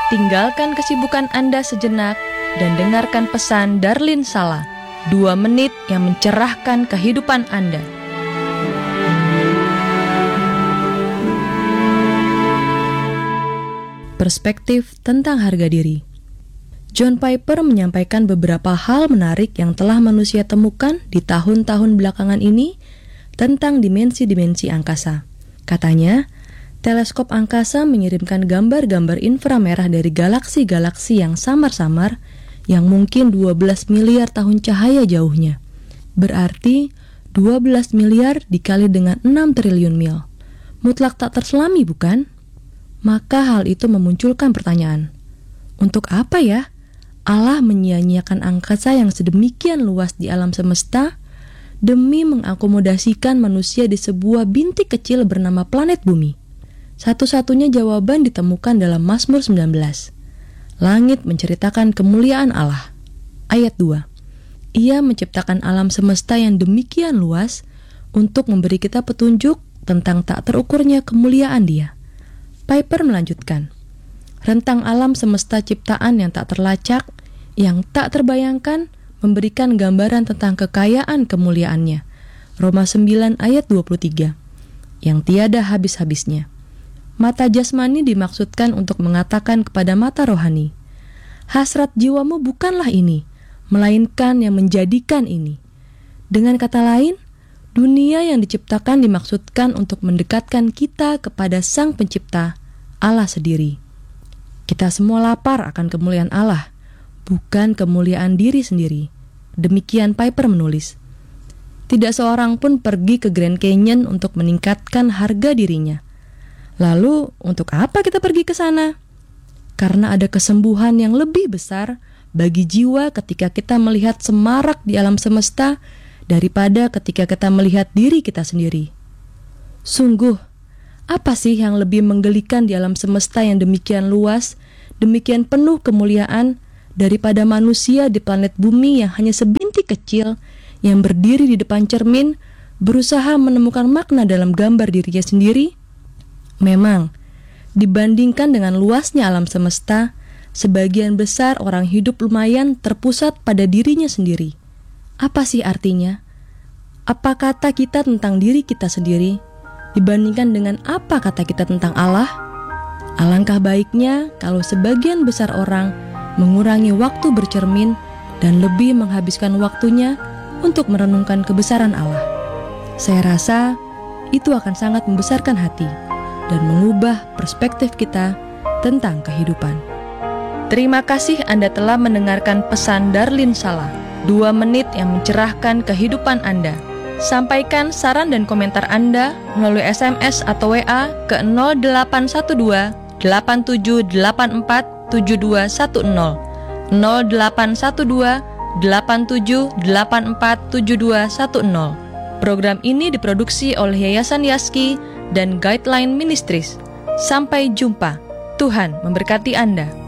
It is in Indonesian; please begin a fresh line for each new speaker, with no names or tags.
tinggalkan kesibukan Anda sejenak dan dengarkan pesan Darlin Sala, 2 menit yang mencerahkan kehidupan Anda. Perspektif tentang harga diri. John Piper menyampaikan beberapa hal menarik yang telah manusia temukan di tahun-tahun belakangan ini tentang dimensi-dimensi angkasa. Katanya, teleskop angkasa mengirimkan gambar-gambar inframerah dari galaksi-galaksi yang samar-samar yang mungkin 12 miliar tahun cahaya jauhnya. Berarti 12 miliar dikali dengan 6 triliun mil. Mutlak tak terselami, bukan? Maka hal itu memunculkan pertanyaan. Untuk apa ya Allah menyia-nyiakan angkasa yang sedemikian luas di alam semesta demi mengakomodasikan manusia di sebuah bintik kecil bernama planet bumi? Satu-satunya jawaban ditemukan dalam Mazmur 19. Langit menceritakan kemuliaan Allah. Ayat 2. Ia menciptakan alam semesta yang demikian luas untuk memberi kita petunjuk tentang tak terukurnya kemuliaan Dia. Piper melanjutkan, rentang alam semesta ciptaan yang tak terlacak, yang tak terbayangkan, memberikan gambaran tentang kekayaan kemuliaannya. Roma 9 ayat 23, yang tiada habis-habisnya. Mata jasmani dimaksudkan untuk mengatakan kepada mata rohani, hasrat jiwamu bukanlah ini, melainkan yang menjadikan ini. Dengan kata lain, dunia yang diciptakan dimaksudkan untuk mendekatkan kita kepada Sang Pencipta, Allah sendiri. Kita semua lapar akan kemuliaan Allah, bukan kemuliaan diri sendiri. Demikian Piper menulis. Tidak seorang pun pergi ke Grand Canyon untuk meningkatkan harga dirinya. Lalu, untuk apa kita pergi ke sana? Karena ada kesembuhan yang lebih besar bagi jiwa ketika kita melihat semarak di alam semesta daripada ketika kita melihat diri kita sendiri. Sungguh, apa sih yang lebih menggelikan di alam semesta yang demikian luas, demikian penuh kemuliaan, daripada manusia di planet bumi yang hanya sebintik kecil, yang berdiri di depan cermin, berusaha menemukan makna dalam gambar dirinya sendiri? Memang, dibandingkan dengan luasnya alam semesta, sebagian besar orang hidup lumayan terpusat pada dirinya sendiri. Apa sih artinya? Apa kata kita tentang diri kita sendiri dibandingkan dengan apa kata kita tentang Allah? Alangkah baiknya kalau sebagian besar orang mengurangi waktu bercermin dan lebih menghabiskan waktunya untuk merenungkan kebesaran Allah. Saya rasa itu akan sangat membesarkan hati dan mengubah perspektif kita tentang kehidupan. Terima kasih Anda telah mendengarkan pesan Darlin Sala, 2 menit yang mencerahkan kehidupan Anda. Sampaikan saran dan komentar Anda melalui SMS atau WA ke 0812 8784 7210 0812 8784 7210. Program ini diproduksi oleh Yayasan Yaski dan Guideline Ministries. Sampai jumpa. Tuhan memberkati Anda.